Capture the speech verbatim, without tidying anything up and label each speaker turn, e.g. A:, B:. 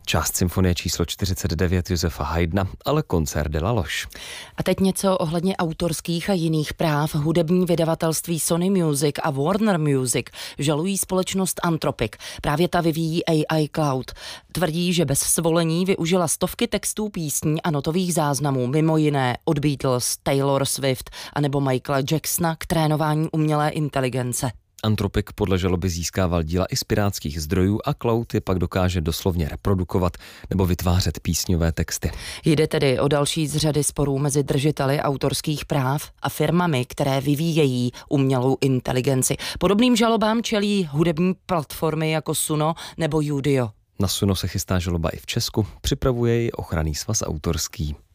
A: Část symfonie číslo čtyřicet devět Josefa Haydna, ale Concert de la Loge.
B: A teď něco ohledně autorských a jiných práv. Hudební vydavatelství Sony Music a Warner Music žalují společnost Anthropic. Právě ta vyvíjí A I Cloud. Tvrdí, že bez svolení využila stovky textů písní a notových záznamů, mimo jiné od Beatles, Taylor Swift a nebo Michaela Jacksona k trénování umělé inteligence.
A: Anthropic podle žaloby získával díla i z pirátských zdrojů a Cloud je pak dokáže doslovně reprodukovat nebo vytvářet písňové texty.
B: Jde tedy o další z řady sporů mezi držiteli autorských práv a firmami, které vyvíjejí umělou inteligenci. Podobným žalobám čelí hudební platformy jako Suno nebo Udio.
A: Na Suno se chystá žaloba i v Česku, připravuje ji ochranný svaz autorský.